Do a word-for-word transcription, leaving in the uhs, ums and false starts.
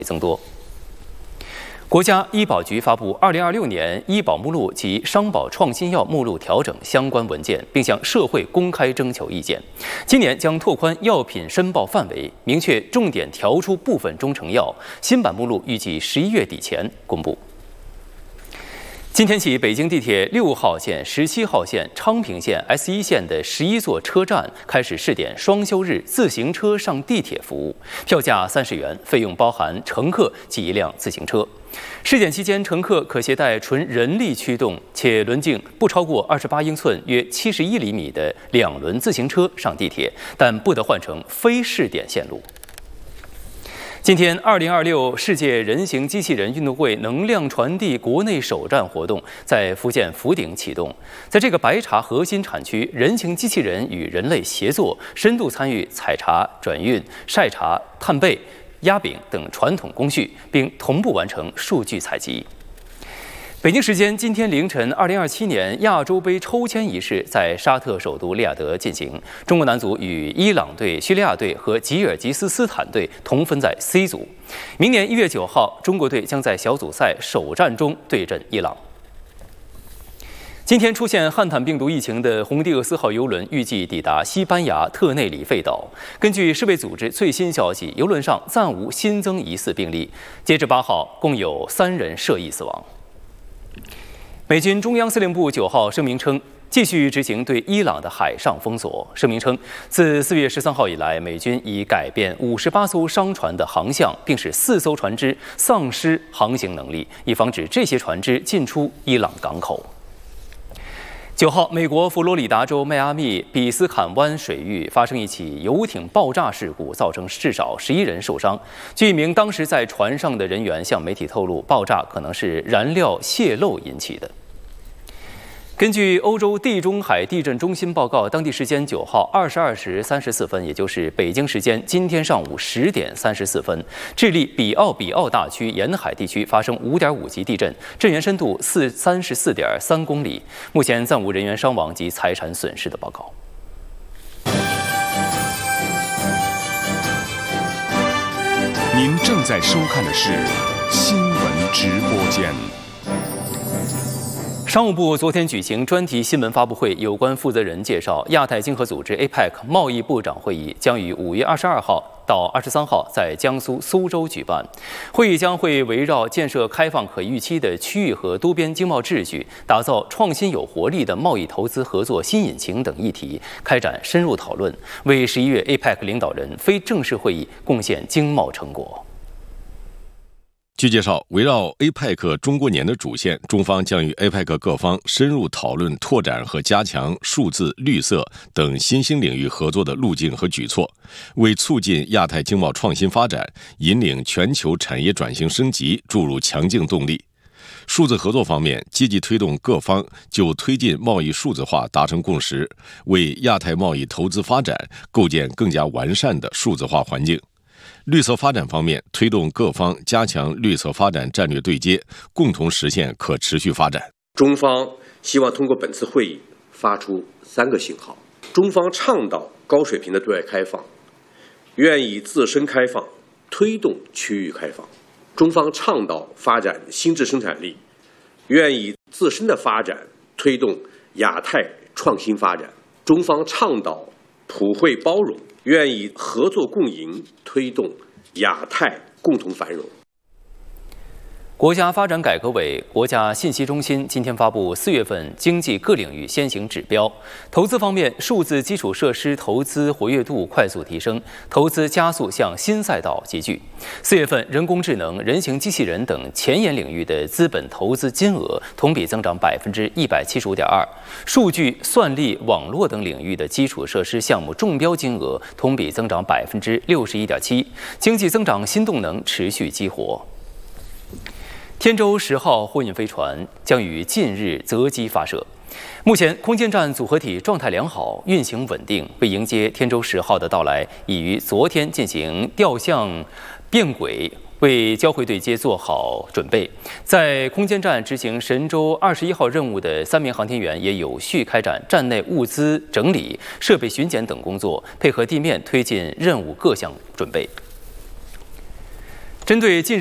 增多。国家医保局发布二零二六年医保目录及商保创新药目录调整相关文件，并向社会公开征求意见。今年将拓宽药品申报范围，明确重点调出部分中成药。新版目录预计十一月底前公布。今天起，北京地铁六号线、十七号线、昌平线、S 一线的十一座车站开始试点双休日自行车上地铁服务，票价三十元，费用包含乘客及一辆自行车。试点期间，乘客可携带纯人力驱动且轮径不超过二十八英寸、约七十一厘米的两轮自行车上地铁，但不得换乘非试点线路。今天，二零二六世界人形机器人运动会能量传递国内首站活动在福建福鼎启动。在这个白茶核心产区，人形机器人与人类协作，深度参与采茶、转运、晒茶、炭焙、压饼等传统工序，并同步完成数据采集。北京时间今天凌晨，二零二七年亚洲杯抽签仪式在沙特首都利雅得进行。中国男足与伊朗队、叙利亚队和吉尔吉斯斯坦队同分在 C 组。明年一月九号，中国队将在小组赛首战中对阵伊朗。今天出现汉坦病毒疫情的红帝厄斯号邮轮预计抵达西班牙特内里费岛。根据世卫组织最新消息，邮轮上暂无新增疑似病例。截至八号，共有三人涉疫死亡。美军中央司令部九号声明称，继续执行对伊朗的海上封锁。声明称，自四月十三号以来，美军已改变五十八艘商船的航向，并使四艘船只丧失航行能力，以防止这些船只进出伊朗港口。九号，美国佛罗里达州迈阿密比斯坎湾水域发生一起游艇爆炸事故，造成至少十一人受伤。据一名当时在船上的人员向媒体透露，爆炸可能是燃料泄漏引起的。根据欧洲地中海地震中心报告，当地时间九号二十二时三十四分，也就是北京时间今天上午十点三十四分，智利比奥比奥大区沿海地区发生五点五级地震，震源深度四三十四点三公里。目前暂无人员伤亡及财产损失的报告。 您正在收看的是新闻直播间。 商务部昨天举行专题新闻发布会，有关负责人介绍，亚太经合组织 A P E C 贸易部长会议将于五月二十二号到二十三号在江苏苏州举办。会议将会围绕建设开放可预期的区域和多边经贸秩序，打造创新有活力的贸易投资合作新引擎等议题开展深入讨论，为十一月 A P E C 领导人非正式会议贡献经贸成果。 据介绍，围绕 A P E C 中国年的主线，中方将与 A P E C 各方深入讨论拓展和加强数字、绿色等新兴领域合作的路径和举措，为促进亚太经贸创新发展、引领全球产业转型升级注入强劲动力。数字合作方面，积极推动各方就推进贸易数字化达成共识，为亚太贸易投资发展构建更加完善的数字化环境。绿色发展方面，推动各方加强绿色发展战略对接，共同实现可持续发展。 中方希望通过本次会议发出三个信号：中方倡导高水平的对外开放，愿以自身开放推动区域开放；中方倡导发展新质生产力，愿以自身的发展推动亚太创新发展；中方倡导普惠包容，愿以合作共赢推动亚太共同繁荣。 国家发展改革委、国家信息中心今天发布四月份经济各领域先行指标。投资方面，数字基础设施投资活跃度快速提升，投资加速向新赛道集聚。四月份，人工智能、人形机器人等前沿领域的资本投资金额同比增长百分之一百七十五点二，数据、算力、网络等领域的基础设施项目中标金额同比增长百分之六十一点七，经济增长新动能持续激活。天舟十号货运飞船将于近日择机发射。目前，空间站组合体状态良好，运行稳定。为迎接天舟十号的到来，已于昨天进行吊向变轨，为交会对接做好准备。在空间站执行神舟二十一号任务的三名航天员也有序开展站内物资整理、设备巡检等工作，配合地面推进任务各项准备。 针对近